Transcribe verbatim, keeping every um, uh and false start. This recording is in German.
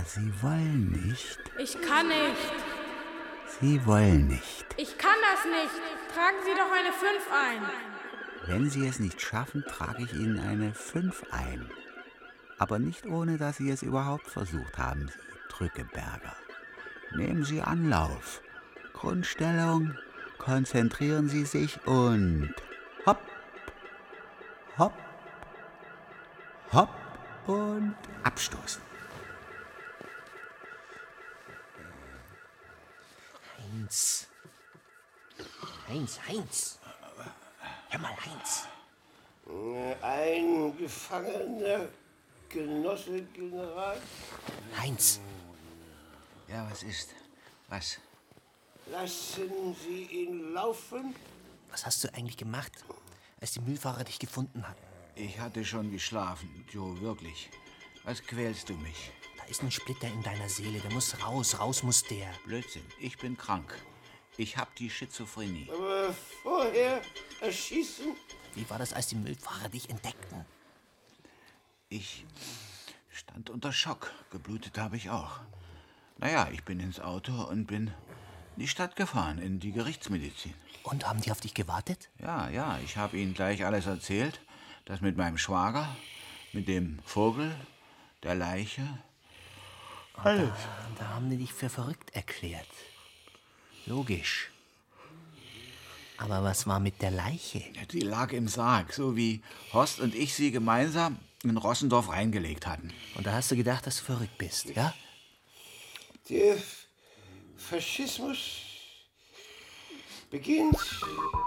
Sie wollen nicht. Ich kann nicht. Sie wollen nicht. Ich kann das nicht. Tragen Sie doch eine fünf ein. Wenn Sie es nicht schaffen, trage ich Ihnen eine fünf ein. Aber nicht ohne, dass Sie es überhaupt versucht haben, Sie Drückeberger. Nehmen Sie Anlauf. Grundstellung, konzentrieren Sie sich und hopp, hopp, hopp und abstoßen. Heinz. Heinz, Heinz. Hör mal, Heinz. Ein gefangener Genosse, General. Heinz. Ja, was ist? Was? Lassen Sie ihn laufen. Was hast du eigentlich gemacht, als die Müllfahrer dich gefunden hatten? Ich hatte schon geschlafen, Joe, wirklich. Was quälst du mich? Da ist ein Splitter in deiner Seele, der muss raus, raus muss der. Blödsinn, ich bin krank. Ich hab die Schizophrenie. Aber vorher erschießen? Wie war das, als die Müllfahrer dich entdeckten? Ich stand unter Schock. Geblutet habe ich auch. Naja, ich bin ins Auto und bin in die Stadt gefahren, in die Gerichtsmedizin. Und haben die auf dich gewartet? Ja, ja, ich habe ihnen gleich alles erzählt. Das mit meinem Schwager, mit dem Vogel, der Leiche. Alles. Da, da haben die dich für verrückt erklärt. Logisch. Aber was war mit der Leiche? Ja, die lag im Sarg, so wie Horst und ich sie gemeinsam in Rossendorf reingelegt hatten. Und da hast du gedacht, dass du verrückt bist, ja? Der Faschismus beginnt